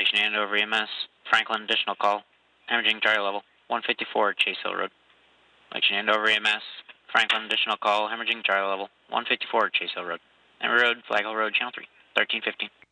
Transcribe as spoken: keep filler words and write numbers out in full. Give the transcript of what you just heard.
Station Andover E M S, Franklin, additional call, hemorrhaging Charlie level, one fifty-four Chase Hill Road. Station Andover E M S, Franklin, additional call, hemorrhaging Charlie level, one fifty-four Chase Hill Road. Emory Road, Flag Hill Road, Channel three, thirteen fifteen.